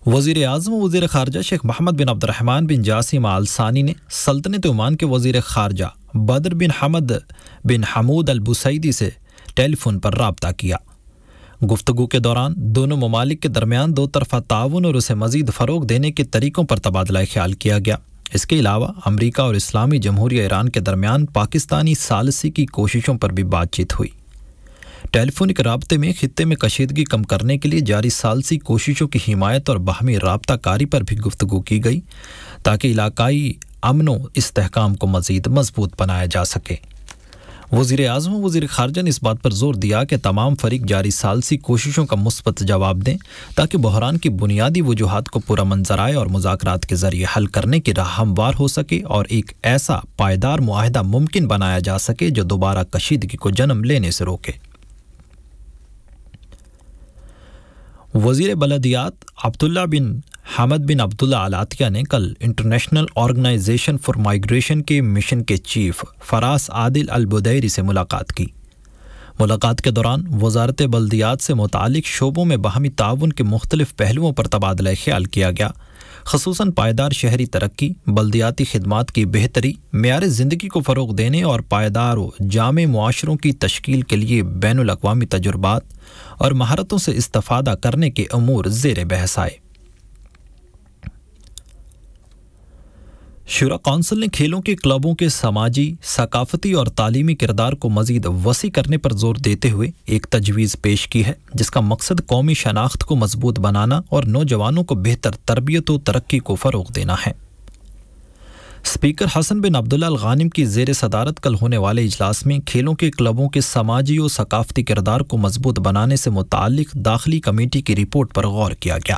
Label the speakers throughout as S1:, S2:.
S1: وزیر اعظم و وزیر خارجہ شیخ محمد بن عبد الرحمن بن جاسم آل ثانی نے سلطنت عمان کے وزیر خارجہ بدر بن حمد بن حمود البوسیدی سے ٹیلی فون پر رابطہ کیا۔ گفتگو کے دوران دونوں ممالک کے درمیان دو طرفہ تعاون اور اسے مزید فروغ دینے کے طریقوں پر تبادلہ خیال کیا گیا۔ اس کے علاوہ امریکہ اور اسلامی جمہوریہ ایران کے درمیان پاکستانی ثالثی کی کوششوں پر بھی بات چیت ہوئی۔ ٹیلی فونک رابطے میں خطے میں کشیدگی کم کرنے کے لیے جاری ثالثی کوششوں کی حمایت اور باہمی رابطہ کاری پر بھی گفتگو کی گئی تاکہ علاقائی امن و استحکام کو مزید مضبوط بنایا جا سکے۔ وزیر اعظم و وزیر خارجہ نے اس بات پر زور دیا کہ تمام فریق جاری ثالثی کوششوں کا مثبت جواب دیں تاکہ بحران کی بنیادی وجوہات کو پورا منظر آئے اور مذاکرات کے ذریعے حل کرنے کی راہ ہموار ہو سکے اور ایک ایسا پائیدار معاہدہ ممکن بنایا جا سکے جو دوبارہ کشیدگی کو جنم لینے سے روکے۔ وزیر بلدیات عبداللہ بن حمد بن عبداللہ علاتیہ نے کل انٹرنیشنل آرگنائزیشن فار مائیگریشن کے مشن کے چیف فراس عادل البدیری سے ملاقات کی۔ ملاقات کے دوران وزارت بلدیات سے متعلق شعبوں میں باہمی تعاون کے مختلف پہلوؤں پر تبادلہ خیال کیا گیا، خصوصاً پائیدار شہری ترقی، بلدیاتی خدمات کی بہتری، معیار زندگی کو فروغ دینے اور پائیدار و جامع معاشروں کی تشکیل کے لیے بین الاقوامی تجربات اور مہارتوں سے استفادہ کرنے کے امور زیر بحث آئے۔ شورا کونسل نے کھیلوں کے کلبوں کے سماجی، ثقافتی اور تعلیمی کردار کو مزید وسیع کرنے پر زور دیتے ہوئے ایک تجویز پیش کی ہے جس کا مقصد قومی شناخت کو مضبوط بنانا اور نوجوانوں کو بہتر تربیت و ترقی کو فروغ دینا ہے۔ اسپیکر حسن بن عبداللہ الغانم کی زیر صدارت کل ہونے والے اجلاس میں کھیلوں کے کلبوں کے سماجی و ثقافتی کردار کو مضبوط بنانے سے متعلق داخلی کمیٹی کی رپورٹ پر غور کیا گیا۔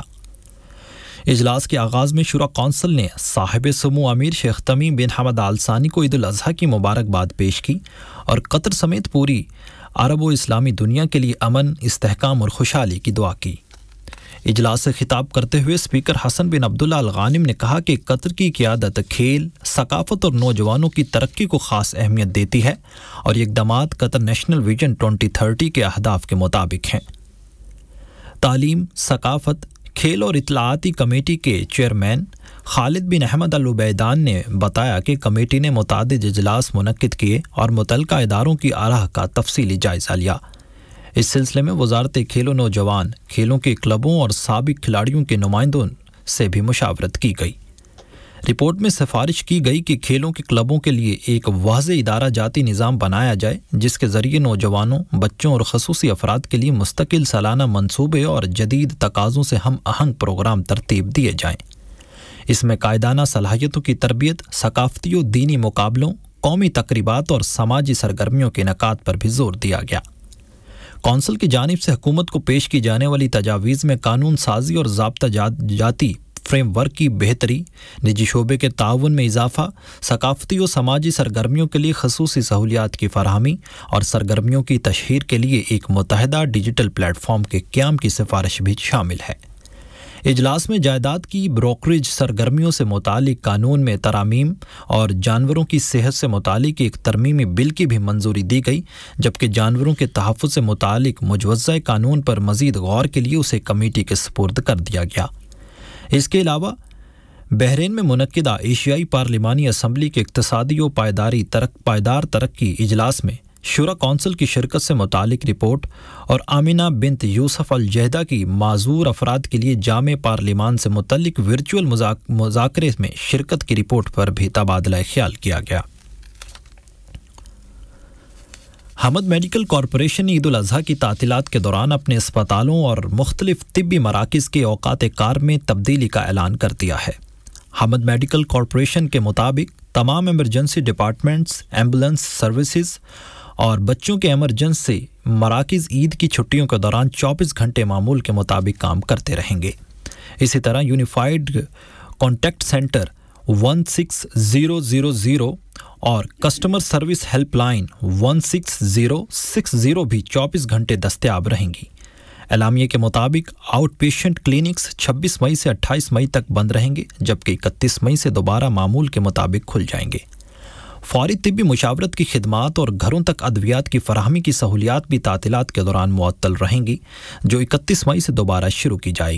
S1: اجلاس کے آغاز میں شورا کونسل نے صاحب سمو امیر شیخ تمیم بن حمد آل ثانی کو عید الاضحیٰ کی مبارکباد پیش کی اور قطر سمیت پوری عرب و اسلامی دنیا کے لیے امن، استحکام اور خوشحالی کی دعا کی۔ اجلاس سے خطاب کرتے ہوئے اسپیکر حسن بن عبداللہ الغانم نے کہا کہ قطر کی قیادت کھیل، ثقافت اور نوجوانوں کی ترقی کو خاص اہمیت دیتی ہے اور یہ اقدامات قطر نیشنل ویژن 2030 کے اہداف کے مطابق ہیں۔ تعلیم، ثقافت، کھیل اور اطلاعاتی کمیٹی کے چیئرمین خالد بن احمد العبیدان نے بتایا کہ کمیٹی نے متعدد اجلاس منعقد کیے اور متعلقہ اداروں کی آراء کا تفصیلی جائزہ لیا۔ اس سلسلے میں وزارت کھیل و نوجوان، کھیلوں کے کلبوں اور سابق کھلاڑیوں کے نمائندوں سے بھی مشاورت کی گئی۔ رپورٹ میں سفارش کی گئی کہ کھیلوں کے کلبوں کے لیے ایک واضح ادارہ جاتی نظام بنایا جائے جس کے ذریعے نوجوانوں، بچوں اور خصوصی افراد کے لیے مستقل سالانہ منصوبے اور جدید تقاضوں سے ہم آہنگ پروگرام ترتیب دیے جائیں۔ اس میں قائدانہ صلاحیتوں کی تربیت، ثقافتی و دینی مقابلوں، قومی تقریبات اور سماجی سرگرمیوں کے انعقاد پر بھی زور دیا گیا۔ کونسل کی جانب سے حکومت کو پیش کی جانے والی تجاویز میں قانون سازی اور ضابطہ جاتی فریم ورک کی بہتری، نجی شعبے کے تعاون میں اضافہ، ثقافتی و سماجی سرگرمیوں کے لیے خصوصی سہولیات کی فراہمی اور سرگرمیوں کی تشہیر کے لیے ایک متحدہ ڈیجیٹل پلیٹ فارم کے قیام کی سفارش بھی شامل ہے۔ اجلاس میں جائیداد کی بروکریج سرگرمیوں سے متعلق قانون میں ترامیم اور جانوروں کی صحت سے متعلق ایک ترمیمی بل کی بھی منظوری دی گئی، جبکہ جانوروں کے تحفظ سے متعلق مجوزہ قانون پر مزید غور کے لیے اسے کمیٹی کے سپرد کر دیا گیا۔ اس کے علاوہ بحرین میں منعقدہ ایشیائی پارلیمانی اسمبلی کے اقتصادی و پائیدار ترقی اجلاس میں شورا کونسل کی شرکت سے متعلق رپورٹ اور آمینہ بنت یوسف الجہدہ کی معذور افراد کے لیے جامع پارلیمان سے متعلق ورچوئل مذاکرے میں شرکت کی رپورٹ پر بھی تبادلہ خیال کیا گیا۔ حمد میڈیکل کارپوریشن نے عید الاضحیٰ کی تعطیلات کے دوران اپنے اسپتالوں اور مختلف طبی مراکز کے اوقات کار میں تبدیلی کا اعلان کر دیا ہے۔ حمد میڈیکل کارپوریشن کے مطابق تمام ایمرجنسی ڈپارٹمنٹس، ایمبولینس سروسز اور بچوں کے ایمرجنسی مراکز عید کی چھٹیوں کے دوران 24 گھنٹے معمول کے مطابق کام کرتے رہیں گے۔ اسی طرح یونیفائڈ کانٹیکٹ سینٹر 1600 اور کسٹمر سروس ہیلپ لائن 1660 بھی 24 گھنٹے دستیاب رہیں گی۔ اعلامیے کے مطابق آؤٹ پیشنٹ کلینکس 26 مئی سے 28 مئی تک بند رہیں گے، جبکہ 31 مئی سے دوبارہ معمول کے مطابق کھل جائیں گے۔ فوری طبی مشاورت کی خدمات اور گھروں تک ادویات کی فراہمی کی سہولیات بھی تعطیلات کے دوران معطل رہیں گی، جو 31 مئی سے دوبارہ شروع کی جائے